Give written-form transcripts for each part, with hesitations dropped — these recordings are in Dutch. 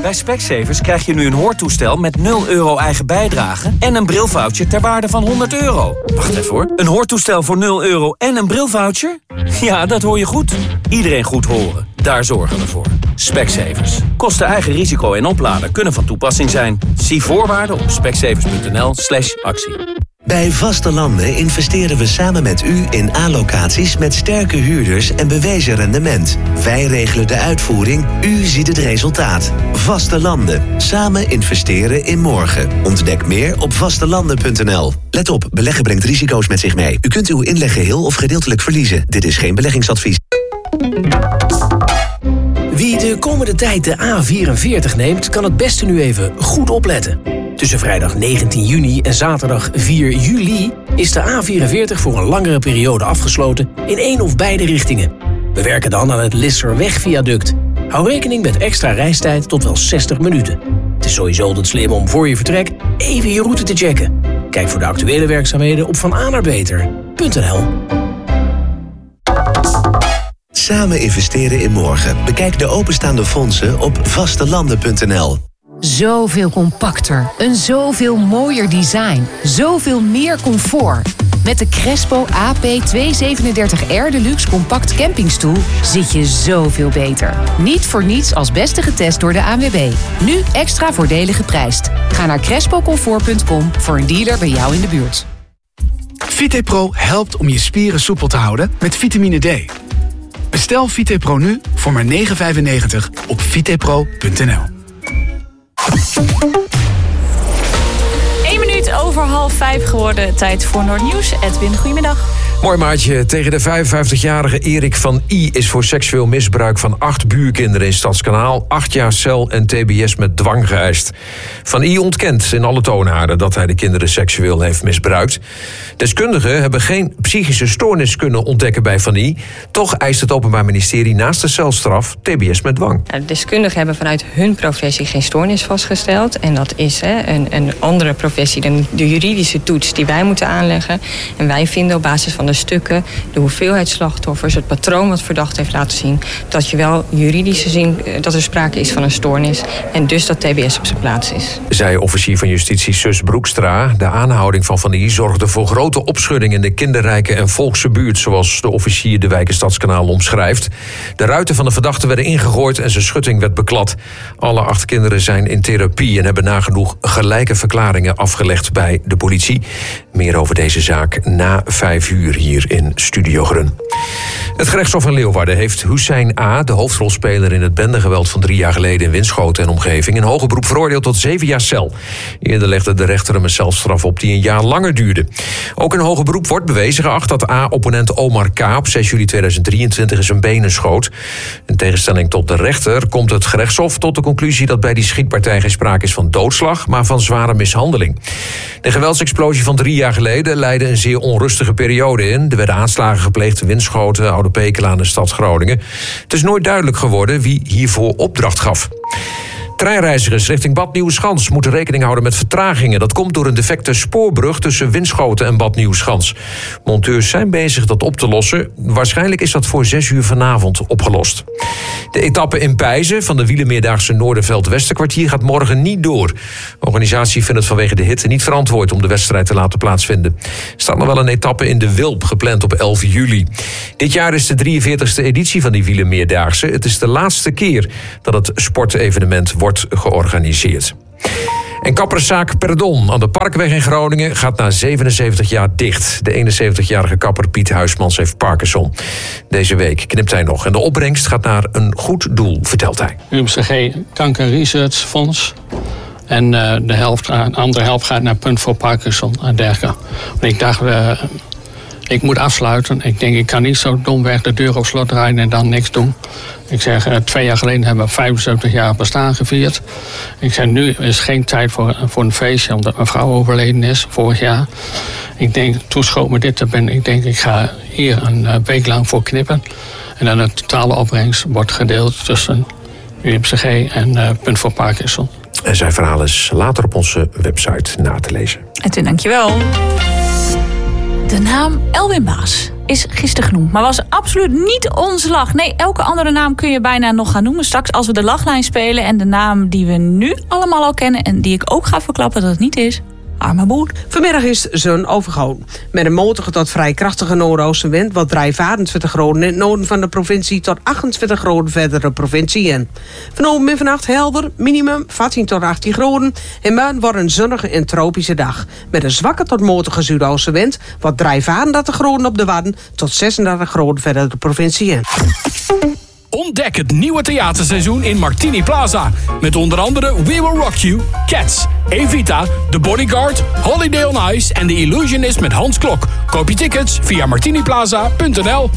Bij Specsavers krijg je nu een hoortoestel met 0 euro eigen bijdrage en een brilvoucher ter waarde van €100. Wacht even hoor. Een hoortoestel voor 0 euro en een brilvoucher? Ja, dat hoor je goed. Iedereen goed horen. Daar zorgen we voor. Specsavers. Kosten eigen risico en oplader kunnen van toepassing zijn. Zie voorwaarden op specsavers.nl/actie. Bij Vaste Landen investeren we samen met u in A-locaties met sterke huurders en bewezen rendement. Wij regelen de uitvoering, u ziet het resultaat. Vaste Landen. Samen investeren in morgen. Ontdek meer op vastelanden.nl. Let op, beleggen brengt risico's met zich mee. U kunt uw inleg geheel of gedeeltelijk verliezen. Dit is geen beleggingsadvies. Wie de komende tijd de A44 neemt, kan het beste nu even goed opletten. Tussen vrijdag 19 juni en zaterdag 4 juli is de A44 voor een langere periode afgesloten in één of beide richtingen. We werken dan aan het Lisserweg-viaduct. Hou rekening met extra reistijd tot wel 60 minuten. Het is sowieso altijd slim om voor je vertrek even je route te checken. Kijk voor de actuele werkzaamheden op vanaarbeter.nl. Samen investeren in morgen. Bekijk de openstaande fondsen op vastelanden.nl. Zoveel compacter, een zoveel mooier design, zoveel meer comfort. Met de Crespo AP237R Deluxe Compact Campingstoel zit je zoveel beter. Niet voor niets als beste getest door de ANWB. Nu extra voordelig geprijsd. Ga naar crespocomfort.com voor een dealer bij jou in de buurt. VitePro helpt om je spieren soepel te houden met vitamine D. Bestel VitePro nu voor maar €9,95 op vitepro.nl. 1 minuut over 4:30 geworden. Tijd voor Noordnieuws. Edwin, goedemiddag. Mooi maatje. Tegen de 55-jarige Erik van I is voor seksueel misbruik van 8 buurkinderen in Stadskanaal 8 jaar cel en tbs met dwang geëist. Van I ontkent in alle toonaarden dat hij de kinderen seksueel heeft misbruikt. Deskundigen hebben geen psychische stoornis kunnen ontdekken bij Van I. Toch eist het Openbaar Ministerie naast de celstraf tbs met dwang. De deskundigen hebben vanuit hun professie geen stoornis vastgesteld. En dat is een andere professie dan de juridische toets die wij moeten aanleggen. En wij vinden op basis van de stukken, de hoeveelheid slachtoffers, het patroon wat verdacht heeft laten zien, dat je wel juridisch gezien dat er sprake is van een stoornis en dus dat tbs op zijn plaats is. Zei officier van justitie Sus Broekstra. De aanhouding van I zorgde voor grote opschudding in de kinderrijke en volkse buurt, zoals de officier de wijk en Stadskanaal omschrijft. De ruiten van de verdachte werden ingegooid en zijn schutting werd beklad. Alle 8 kinderen zijn in therapie en hebben nagenoeg gelijke verklaringen afgelegd bij de politie. Meer over deze zaak na 5 uur hier in Studio Grun. Het gerechtshof in Leeuwarden heeft Hussein A., de hoofdrolspeler in het bendegeweld van 3 jaar geleden in Winschoten en omgeving, in hoger beroep veroordeeld tot 7 jaar cel. Eerder legde de rechter hem een celstraf op die een jaar langer duurde. Ook in hoger beroep wordt bewezen geacht dat A-opponent Omar K. op 6 juli 2023 in zijn benen schoot. In tegenstelling tot de rechter komt het gerechtshof tot de conclusie dat bij die schietpartij geen sprake is van doodslag, maar van zware mishandeling. De geweldsexplosie van 3 jaar geleden leidde een zeer onrustige periode in. Er werden aanslagen gepleegd in Winschoten, Oude Pekela en de stad Groningen. Het is nooit duidelijk geworden wie hiervoor opdracht gaf. Treinreizigers richting Bad Nieuweschans moeten rekening houden met vertragingen. Dat komt door een defecte spoorbrug tussen Winschoten en Bad Nieuweschans. Monteurs zijn bezig dat op te lossen. Waarschijnlijk is dat voor 6 uur vanavond opgelost. De etappe in Pijzen van de wielermeerdaagse Noorderveld-Westerkwartier gaat morgen niet door. De organisatie vindt het vanwege de hitte niet verantwoord om de wedstrijd te laten plaatsvinden. Er staat nog wel een etappe in de Wilp gepland op 11 juli. Dit jaar is de 43e editie van die wielermeerdaagse. Het is de laatste keer dat het sportevenement wordt georganiseerd. En kapperszaak Perdon aan de Parkweg in Groningen gaat na 77 jaar dicht. De 71-jarige kapper Piet Huismans heeft Parkinson. Deze week knipt hij nog en de opbrengst gaat naar een goed doel, vertelt hij. UMCG Kanker Research Fonds. En de andere helft gaat naar Punt voor Parkinson en dergelijke. Ik dacht, ik moet afsluiten. Ik denk, ik kan niet zo domweg de deur op slot draaien en dan niks doen. Ik zeg, 2 jaar geleden hebben we 75 jaar bestaan gevierd. Ik zeg, nu is geen tijd voor een feestje, omdat mijn vrouw overleden is vorig jaar. Ik denk, toen schoot me dit te binnen. Ik denk, ik ga hier een week lang voor knippen. En dan de totale opbrengst wordt gedeeld tussen UMCG en Punt voor Parkinson. En zijn verhaal is later op onze website na te lezen. Edwin, dankjewel. De naam Elwin Baas is gisteren genoemd. Maar was absoluut niet onze lach. Nee, elke andere naam kun je bijna nog gaan noemen. Straks als we de lachlijn spelen en de naam die we nu allemaal al kennen... en die ik ook ga verklappen dat het niet is... Arme boer. Vanmiddag is zo'n overgoon. Met een matige tot vrij krachtige noordoostenwind... wat drijft 28 graden in het noorden van de provincie... tot 28 graden verder de provincie in. Vanavond en vannacht helder, minimum 14 tot 18 graden. En morgen wordt een zonnige en tropische dag. Met een zwakke tot matige zuidoostenwind... wat drijft 38 graden op de Wadden... tot 36 graden verder de provincie in. Ontdek het nieuwe theaterseizoen in Martini Plaza. Met onder andere We Will Rock You, Cats, Evita, The Bodyguard, Holiday on Ice en The Illusionist met Hans Klok. Koop je tickets via martiniplaza.nl.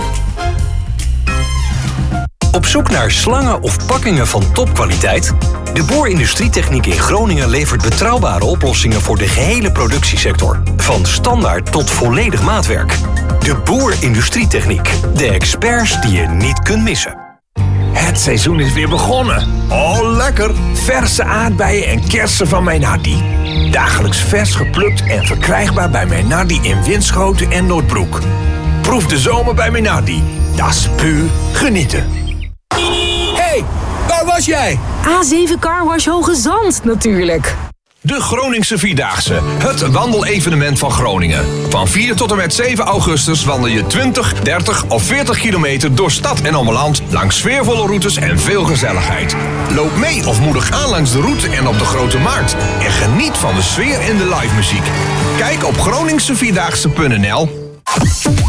Op zoek naar slangen of pakkingen van topkwaliteit? De Boer Industrietechniek in Groningen levert betrouwbare oplossingen voor de gehele productiesector. Van standaard tot volledig maatwerk. De Boer Industrietechniek. De experts die je niet kunt missen. Het seizoen is weer begonnen. Oh, lekker! Verse aardbeien en kersen van Meinardi. Dagelijks vers geplukt en verkrijgbaar bij Meinardi in Winschoten en Noordbroek. Proef de zomer bij Meinardi. Dat is puur genieten. Hey, waar was jij? A7 Carwash Hoge Zand, natuurlijk. De Groningse Vierdaagse, het wandelevenement van Groningen. Van 4 tot en met 7 augustus wandel je 20, 30 of 40 kilometer door stad en omland... langs sfeervolle routes en veel gezelligheid. Loop mee of moedig aan langs de route en op de Grote Markt. En geniet van de sfeer en de live muziek. Kijk op groningsevierdaagse.nl.